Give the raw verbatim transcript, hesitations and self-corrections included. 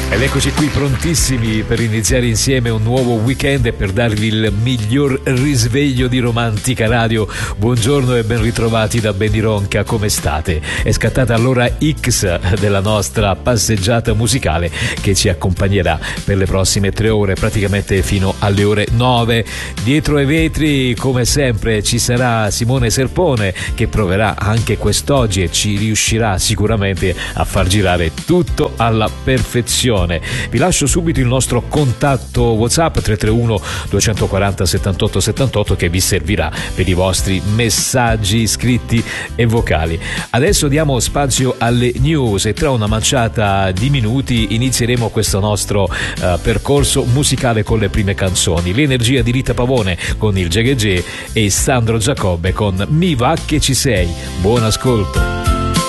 Ed eccoci qui prontissimi per iniziare insieme un nuovo weekend e per darvi il miglior risveglio di Romantica Radio. Buongiorno e ben ritrovati da Benny Ronca, come state? È scattata l'ora X della nostra passeggiata musicale che ci accompagnerà per le prossime tre ore, praticamente fino alle ore nove. Dietro ai vetri, come sempre, ci sarà Simone Serpone che proverà anche quest'oggi e ci riuscirà sicuramente a far girare tutto alla perfezione. Vi lascio subito il nostro contatto WhatsApp tre tre uno due quattro zero sette otto sette otto che vi servirà per i vostri messaggi scritti e vocali. Adesso diamo spazio alle news e tra una manciata di minuti inizieremo questo nostro uh, percorso musicale con le prime canzoni. L'energia di Rita Pavone con il Gegegè e Sandro Giacobbe con Mi va che ci sei. Buon ascolto.